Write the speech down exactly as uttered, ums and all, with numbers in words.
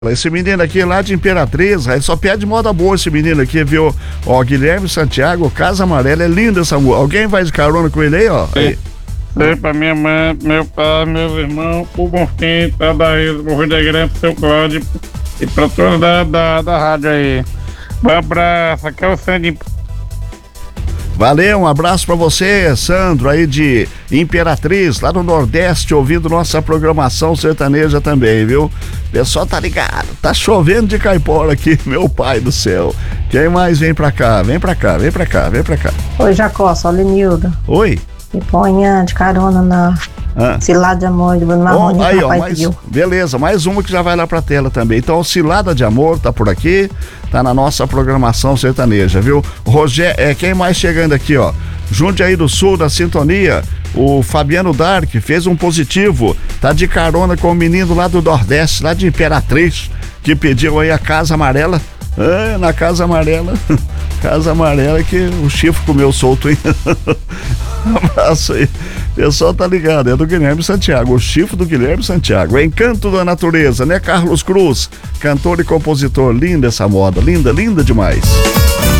Esse menino aqui lá de Imperatriz, aí só pede moda boa esse menino aqui, viu? Ó, Guilherme Santiago, Casa Amarela, é linda essa música. Alguém vai de carona com ele aí, ó? Aí. Sei pra minha mãe, meu pai, meus irmãos, o Bonfim, tá da Rio da Grande, seu Cláudio, e pra todos da, da, da rádio aí. Um abraço, aqui é o Sandy. Valeu, um abraço pra você, Sandro, aí de Imperatriz, lá no Nordeste, ouvindo nossa programação sertaneja também, viu? O pessoal tá ligado, tá chovendo de caipora aqui, meu pai do céu. Quem mais vem pra cá? Vem pra cá, vem pra cá, vem pra cá. Oi, Jacó, sou a Lenilda. Oi. Me ponha de carona na ah. Cilada de Amor de Bruno Marrone. Oh, aí, ó, mais, beleza, mais uma que já vai lá pra tela também. Então, Cilada de Amor tá por aqui, tá na nossa programação sertaneja, viu? Rogério, é, quem mais chegando aqui, ó? Jundiaí do Sul, da sintonia, o Fabiano Dark fez um positivo, tá de carona com o menino lá do Nordeste, lá de Imperatriz, que pediu aí a Casa Amarela. É, na Casa Amarela, Casa Amarela que o chifre comeu solto, hein? Um abraço aí. O pessoal tá ligado, é do Guilherme Santiago, o chifre do Guilherme Santiago. É Encanto da Natureza, né, Carlos Cruz? Cantor e compositor, linda essa moda, linda, linda demais.